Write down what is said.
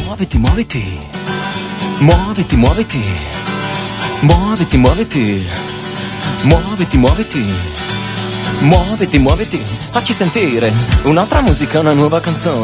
Muoviti, muoviti. Muoviti, muoviti. Muoviti, muoviti. Muoviti, muoviti. Muoviti, muoviti. Facci sentire un'altra musica, una nuova canzone.